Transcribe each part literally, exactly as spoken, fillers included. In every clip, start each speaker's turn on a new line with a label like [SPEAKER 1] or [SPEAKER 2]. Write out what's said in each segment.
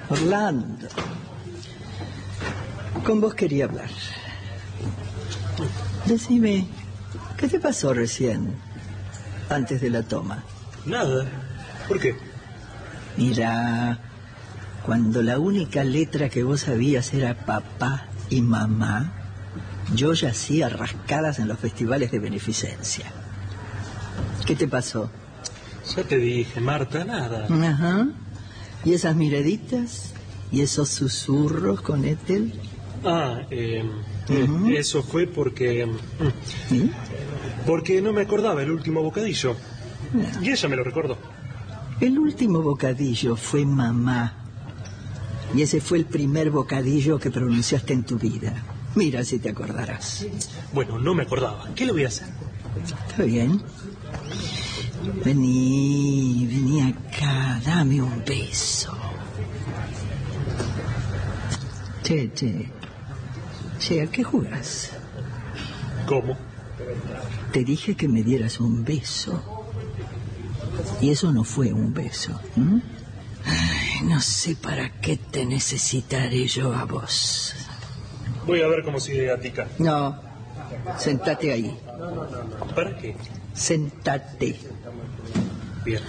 [SPEAKER 1] Orlando, con vos quería hablar. Decime, ¿qué te pasó recién, antes de la toma?
[SPEAKER 2] Nada. ¿Por qué?
[SPEAKER 1] Mira, cuando la única letra que vos sabías era papá y mamá, yo ya hacía rascadas en los festivales de beneficencia. ¿Qué te pasó?
[SPEAKER 2] Ya te dije, Marta, nada.
[SPEAKER 1] Ajá. ¿Y esas miraditas? ¿Y esos susurros con Ethel?
[SPEAKER 2] Ah, eh,
[SPEAKER 1] Uh-huh.
[SPEAKER 2] eh, eso fue porque...
[SPEAKER 1] ¿Sí?
[SPEAKER 2] Porque no me acordaba el último bocadillo.
[SPEAKER 1] No.
[SPEAKER 2] Y ella me lo recordó.
[SPEAKER 1] El último bocadillo fue mamá. Y ese fue el primer bocadillo que pronunciaste en tu vida. Mira si te acordarás.
[SPEAKER 2] Bueno, no me acordaba. ¿Qué le voy a hacer?
[SPEAKER 1] Está bien. Vení, vení acá, dame un beso. Che, che. Che, ¿a qué jugás?
[SPEAKER 2] ¿Cómo?
[SPEAKER 1] Te dije que me dieras un beso. Y eso no fue un beso. ¿Mm? Ay, no sé para qué te necesitaré yo a vos.
[SPEAKER 2] Voy a ver cómo sigue Gatica.
[SPEAKER 1] No, sentate ahí.
[SPEAKER 2] ¿Para qué?
[SPEAKER 1] Sentate.
[SPEAKER 2] Bien.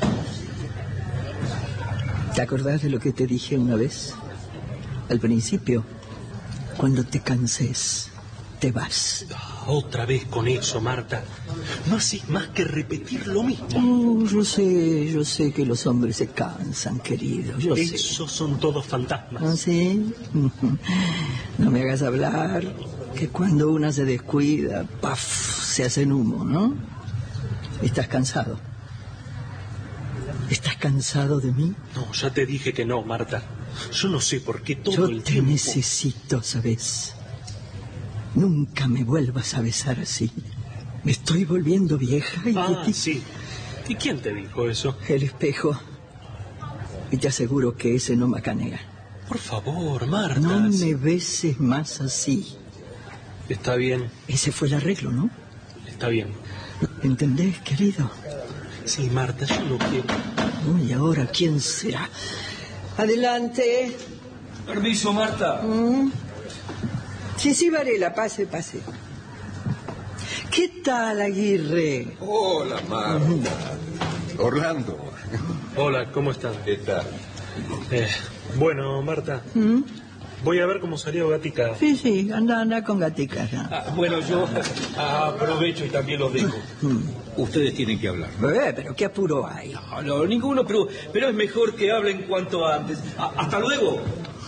[SPEAKER 1] ¿Te acordás de lo que te dije una vez? Al principio, cuando te canses, te vas.
[SPEAKER 2] Otra vez con eso, Marta. No haces más que repetir lo mismo.
[SPEAKER 1] Oh, yo sé, yo sé que los hombres se cansan, querido. Yo sé.
[SPEAKER 2] Esos son todos fantasmas.
[SPEAKER 1] ¿Ah, sí? No me hagas hablar, que cuando una se descuida, ¡paf!, se hacen humo, ¿no? ¿Estás cansado? ¿Estás cansado de mí?
[SPEAKER 2] No, ya te dije que no, Marta. Yo no sé por qué todo
[SPEAKER 1] Yo
[SPEAKER 2] el
[SPEAKER 1] te
[SPEAKER 2] tiempo...
[SPEAKER 1] necesito, ¿sabes? Nunca me vuelvas a besar así. Me estoy volviendo vieja y...
[SPEAKER 2] Ah,
[SPEAKER 1] te...
[SPEAKER 2] sí. ¿Y quién te dijo eso?
[SPEAKER 1] El espejo. Y te aseguro que ese no macanea.
[SPEAKER 2] Por favor, Marta.
[SPEAKER 1] No me beses más así.
[SPEAKER 2] Está bien,
[SPEAKER 1] Ese fue el arreglo, ¿no?
[SPEAKER 2] está bien.
[SPEAKER 1] ¿Entendés, querido?
[SPEAKER 2] Sí, Marta, yo no quiero...
[SPEAKER 1] ¿Y ahora quién será? Adelante.
[SPEAKER 3] Permiso, Marta.
[SPEAKER 1] ¿Mm? Sí, sí, Varela, pase, pase. ¿Qué tal, Aguirre?
[SPEAKER 4] Hola, Marta. Orlando.
[SPEAKER 2] Hola, ¿cómo estás?
[SPEAKER 4] ¿Qué tal?
[SPEAKER 2] Eh, bueno, Marta,
[SPEAKER 1] ¿Mm?
[SPEAKER 2] voy a ver cómo salió Gatica.
[SPEAKER 1] Sí, sí, anda, anda con Gatica ya.
[SPEAKER 3] Ah, bueno, yo aprovecho y también los dejo. Ustedes tienen que hablar.
[SPEAKER 1] Eh, pero qué apuro hay.
[SPEAKER 3] No, no, ninguno, pero, pero es mejor que hablen cuanto antes. Ah, hasta luego.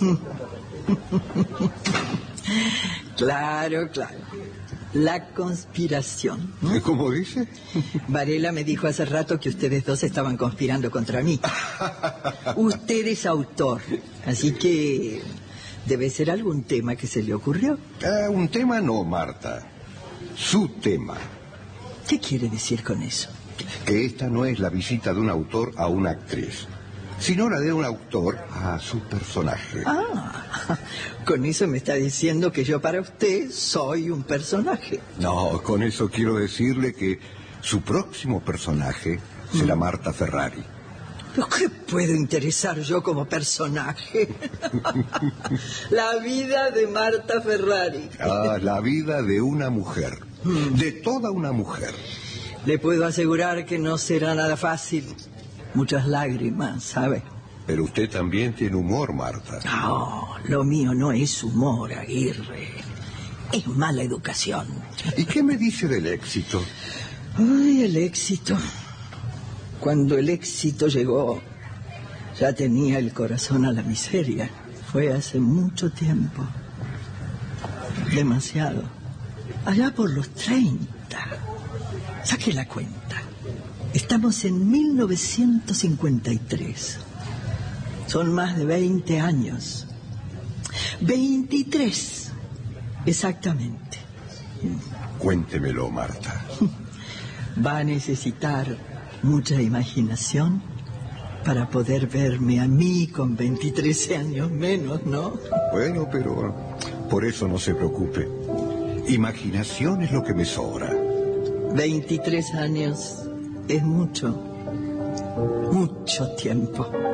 [SPEAKER 1] Claro, claro. La conspiración. ¿No?
[SPEAKER 4] ¿Cómo dice?
[SPEAKER 1] Varela me dijo hace rato que ustedes dos estaban conspirando contra mí. Usted es autor, así que debe ser algún tema que se le ocurrió.
[SPEAKER 4] Ah, un tema no, Marta. Su tema.
[SPEAKER 1] ¿Qué quiere decir con eso?
[SPEAKER 4] Que esta no es la visita de un autor a una actriz, sino la de un autor a su personaje.
[SPEAKER 1] Ah, con eso me está diciendo que yo para usted soy un personaje.
[SPEAKER 4] No, con eso quiero decirle que su próximo personaje será Marta Ferrari.
[SPEAKER 1] ¿Pero qué puedo interesar yo como personaje? La vida de Marta Ferrari.
[SPEAKER 4] Ah, la vida de una mujer, de toda una mujer.
[SPEAKER 1] Le puedo asegurar que no será nada fácil. Muchas lágrimas, ¿sabe?
[SPEAKER 4] Pero usted también tiene humor, Marta.
[SPEAKER 1] No, lo mío no es humor, Aguirre. Es mala educación.
[SPEAKER 4] ¿Y qué me dice del éxito?
[SPEAKER 1] Ay, el éxito. Cuando el éxito llegó, ya tenía el corazón a la miseria. Fue hace mucho tiempo. Demasiado. Allá por los treinta. Saque la cuenta. Estamos en mil novecientos cincuenta y tres. Son más de veinte años. veintitrés, exactamente.
[SPEAKER 4] Cuéntemelo, Marta.
[SPEAKER 1] Va a necesitar mucha imaginación para poder verme a mí con veintitrés años menos, ¿no?
[SPEAKER 4] Bueno, pero por eso no se preocupe. Imaginación es lo que me sobra.
[SPEAKER 1] veintitrés años es mucho, mucho tiempo.